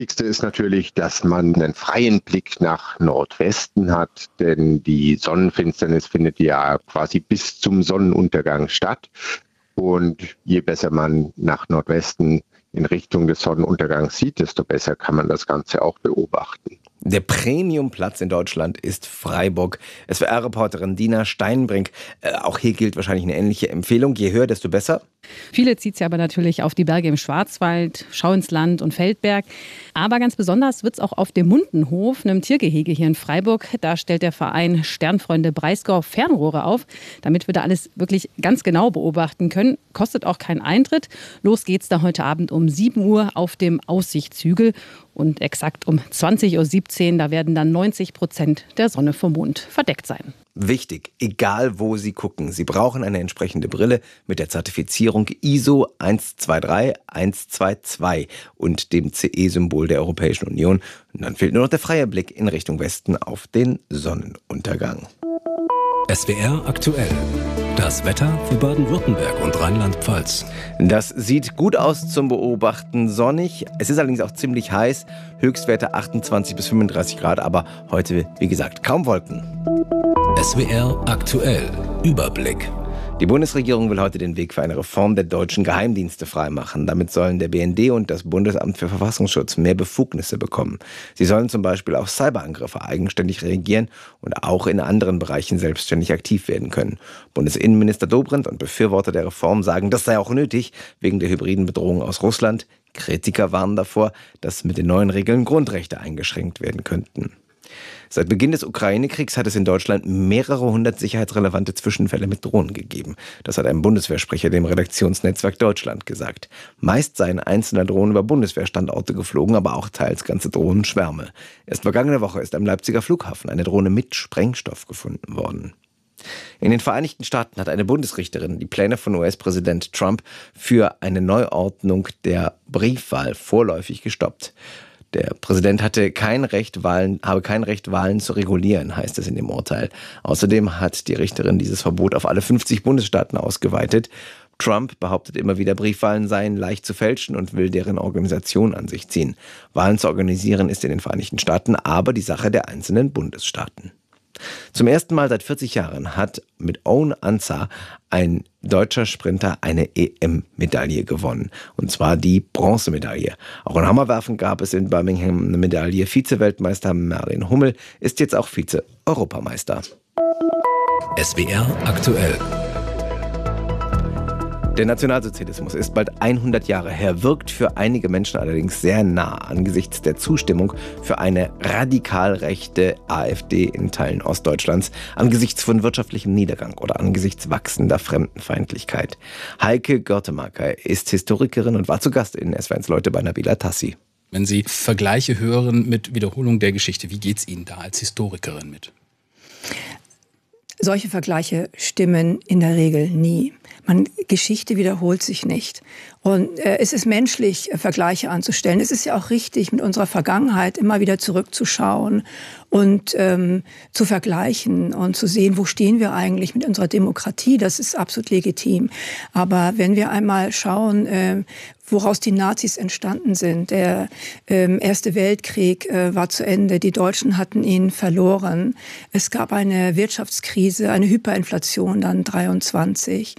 Wichtigste ist natürlich, dass man einen freien Blick nach Nordwesten hat, denn die Sonnenfinsternis findet ja quasi bis zum Sonnenuntergang statt. Und je besser man nach Nordwesten in Richtung des Sonnenuntergangs sieht, desto besser kann man das Ganze auch beobachten. Der Premiumplatz in Deutschland ist Freiburg. SWR-Reporterin Dina Steinbrink. Auch hier gilt wahrscheinlich eine ähnliche Empfehlung. Je höher, desto besser. Viele zieht es ja aber natürlich auf die Berge im Schwarzwald, Schau ins Land und Feldberg. Aber ganz besonders wird es auch auf dem Mundenhof, einem Tiergehege hier in Freiburg. Da stellt der Verein Sternfreunde Breisgau Fernrohre auf, damit wir da alles wirklich ganz genau beobachten können. Kostet auch keinen Eintritt. Los geht's da heute Abend um 7 Uhr auf dem Aussichtshügel. Und exakt um 20.17 Uhr, da werden dann 90% der Sonne vom Mond verdeckt sein. Wichtig, egal wo Sie gucken, Sie brauchen eine entsprechende Brille mit der Zertifizierung ISO 123-122 und dem CE-Symbol der Europäischen Union. Und dann fehlt nur noch der freie Blick in Richtung Westen auf den Sonnenuntergang. SWR aktuell. Das Wetter für Baden-Württemberg und Rheinland-Pfalz. Das sieht gut aus zum Beobachten, sonnig. Es ist allerdings auch ziemlich heiß. Höchstwerte 28 bis 35 Grad, aber heute, wie gesagt, kaum Wolken. SWR aktuell. Überblick. Die Bundesregierung will heute den Weg für eine Reform der deutschen Geheimdienste freimachen. Damit sollen der BND und das Bundesamt für Verfassungsschutz mehr Befugnisse bekommen. Sie sollen zum Beispiel auf Cyberangriffe eigenständig reagieren und auch in anderen Bereichen selbstständig aktiv werden können. Bundesinnenminister Dobrindt und Befürworter der Reform sagen, das sei auch nötig, wegen der hybriden Bedrohung aus Russland. Kritiker warnen davor, dass mit den neuen Regeln Grundrechte eingeschränkt werden könnten. Seit Beginn des Ukraine-Kriegs hat es in Deutschland mehrere hundert sicherheitsrelevante Zwischenfälle mit Drohnen gegeben. Das hat ein Bundeswehrsprecher dem Redaktionsnetzwerk Deutschland gesagt. Meist seien einzelne Drohnen über Bundeswehrstandorte geflogen, aber auch teils ganze Drohnenschwärme. Erst vergangene Woche ist am Leipziger Flughafen eine Drohne mit Sprengstoff gefunden worden. In den Vereinigten Staaten hat eine Bundesrichterin die Pläne von US-Präsident Trump für eine Neuordnung der Briefwahl vorläufig gestoppt. Der Präsident habe kein Recht, Wahlen zu regulieren, heißt es in dem Urteil. Außerdem hat die Richterin dieses Verbot auf alle 50 Bundesstaaten ausgeweitet. Trump behauptet immer wieder, Briefwahlen seien leicht zu fälschen und will deren Organisation an sich ziehen. Wahlen zu organisieren ist in den Vereinigten Staaten aber die Sache der einzelnen Bundesstaaten. Zum ersten Mal seit 40 Jahren hat mit Owen Ansah ein deutscher Sprinter eine EM-Medaille gewonnen. Und zwar die Bronzemedaille. Auch in Hammerwerfen gab es in Birmingham eine Medaille. Vize-Weltmeister Merlin Hummel ist jetzt auch Vize-Europameister. SWR aktuell. Der Nationalsozialismus ist bald 100 Jahre her, wirkt für einige Menschen allerdings sehr nah angesichts der Zustimmung für eine radikal rechte AfD in Teilen Ostdeutschlands, angesichts von wirtschaftlichem Niedergang oder angesichts wachsender Fremdenfeindlichkeit. Heike Görtemacker ist Historikerin und war zu Gast in SWR1 Leute bei Nabila Tassi. Wenn Sie Vergleiche hören mit Wiederholung der Geschichte, wie geht es Ihnen da als Historikerin mit? Solche Vergleiche stimmen in der Regel nie. Geschichte wiederholt sich nicht. Und es ist menschlich, Vergleiche anzustellen. Es ist ja auch richtig, mit unserer Vergangenheit immer wieder zurückzuschauen und zu vergleichen und zu sehen, wo stehen wir eigentlich mit unserer Demokratie. Das ist absolut legitim. Aber wenn wir einmal schauen, woraus die Nazis entstanden sind. Der Erste Weltkrieg war zu Ende. Die Deutschen hatten ihn verloren. Es gab eine Wirtschaftskrise, eine Hyperinflation dann 23.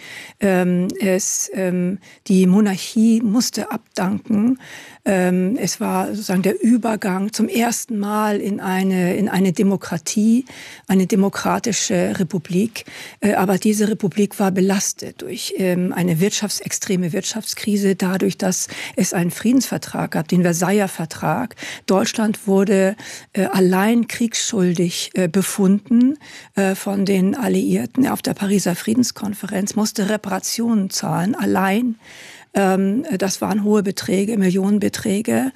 Die Monarchie musste abdanken. Es war sozusagen der Übergang zum ersten Mal in eine Demokratie, eine demokratische Republik. Aber diese Republik war belastet durch eine extreme Wirtschaftskrise, dadurch, dass es einen Friedensvertrag gab, den Versailler Vertrag. Deutschland wurde allein kriegsschuldig befunden von den Alliierten auf der Pariser Friedenskonferenz, musste Reparationen zahlen, allein. Das waren hohe Beträge, Millionenbeträge.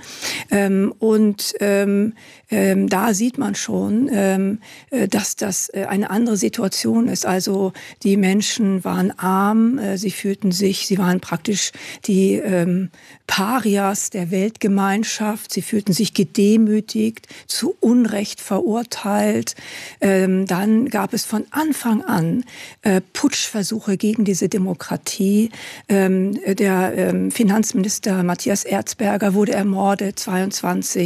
Da sieht man schon, dass das eine andere Situation ist. Also die Menschen waren arm, sie waren praktisch die Parias der Weltgemeinschaft, sie fühlten sich gedemütigt, zu Unrecht verurteilt. Dann gab es von Anfang an Putschversuche gegen diese Demokratie. Der Der Finanzminister Matthias Erzberger wurde ermordet, 22.